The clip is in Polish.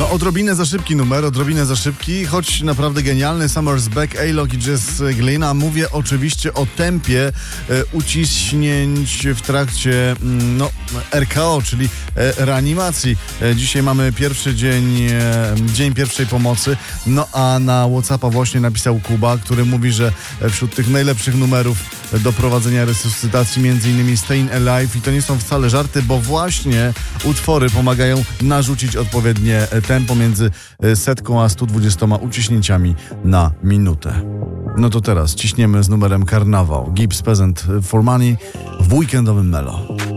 No odrobinę za szybki numer, odrobinę za szybki, choć naprawdę genialny. Summer's Back, A-Lock i Jess Glynn, a mówię oczywiście o tempie uciśnięć w trakcie RKO, czyli reanimacji. Dzisiaj mamy pierwszy dzień pierwszej pomocy, no a na WhatsAppa właśnie napisał Kuba, który mówi, że wśród tych najlepszych numerów do prowadzenia resuscytacji m.in. Staying Alive i to nie są wcale żarty, bo właśnie utwory pomagają narzucić odpowiednie tempo między 100 a 120 uciśnięciami na minutę. No to teraz ciśniemy z numerem Karnawał. Gibbs Peasant for Money w weekendowym Melo.